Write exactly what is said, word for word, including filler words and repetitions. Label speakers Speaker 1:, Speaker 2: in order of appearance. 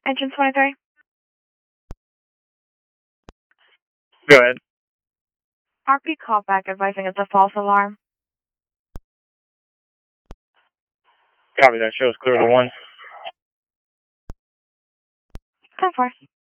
Speaker 1: Engine twenty-three.
Speaker 2: Go ahead.
Speaker 1: Heartbeat call back advising it's a false alarm.
Speaker 2: Copy that. Shows clear to one.
Speaker 1: ten four.